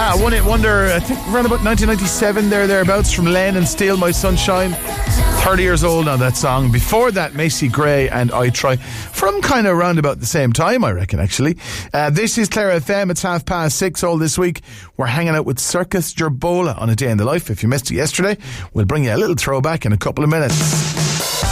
Yeah, One Hit Wonder, I think around about 1997, thereabouts, from Len and Steal My Sunshine. 30 years old now, that song. Before that, Macy Gray and I Try, from kind of around about the same time, I reckon, actually. This is Clare FM. It's 6:30 all this week. We're hanging out with Circus Jerbola on A Day in the Life. If you missed it yesterday, we'll bring you a little throwback in a couple of minutes.